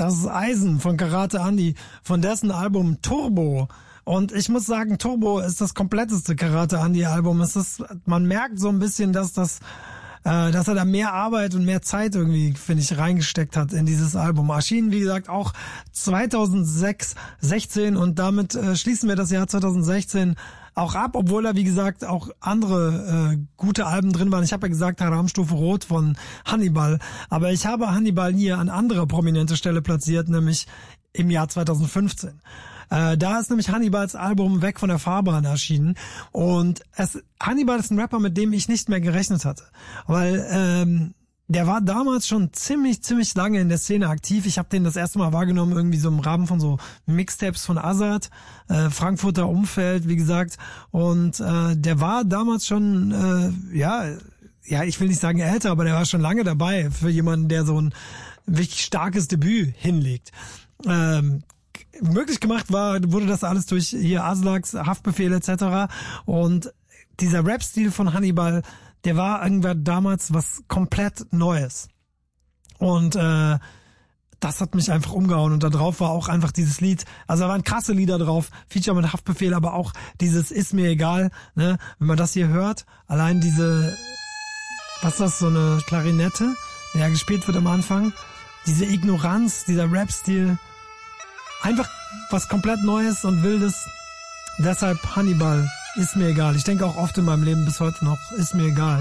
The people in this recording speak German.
Das ist Eisen von Karate Andy, von dessen Album Turbo. Und ich muss sagen, Turbo ist das kompletteste Karate Andy Album. Man merkt so ein bisschen, dass er da mehr Arbeit und mehr Zeit irgendwie, finde ich, reingesteckt hat in dieses Album. Erschienen, wie gesagt, auch 2016 und damit schließen wir das Jahr 2016 auch ab, obwohl da, wie gesagt, auch andere gute Alben drin waren. Ich habe ja gesagt, Haramstufe Rot von Hannibal, aber ich habe Hannibal hier an anderer prominente Stelle platziert, nämlich im Jahr 2015. Da ist nämlich Hannibals Album Weg von der Fahrbahn erschienen und Hannibal ist ein Rapper, mit dem ich nicht mehr gerechnet hatte, weil der war damals schon ziemlich lange in der Szene aktiv. Ich habe den das erste Mal wahrgenommen, irgendwie so im Rahmen von so Mixtapes von Azad, Frankfurter Umfeld, wie gesagt. Und der war damals schon, ich will nicht sagen älter, aber der war schon lange dabei für jemanden, der so ein wirklich starkes Debüt hinlegt. Möglich gemacht wurde das alles durch hier Aslaks, Haftbefehl etc. Und dieser Rap-Stil von Hannibal, der war irgendwann damals was komplett Neues. Und das hat mich einfach umgehauen. Und da drauf war auch einfach dieses Lied. Also da waren krasse Lieder drauf, Feature mit Haftbefehl, aber auch dieses Ist mir egal. Ne? Wenn man das hier hört, allein diese, was ist das, so eine Klarinette, die ja gespielt wird am Anfang. Diese Ignoranz, dieser Rap-Stil. Einfach was komplett Neues und Wildes. Deshalb Hannibal, ist mir egal. Ich denke auch oft in meinem Leben bis heute noch, ist mir egal.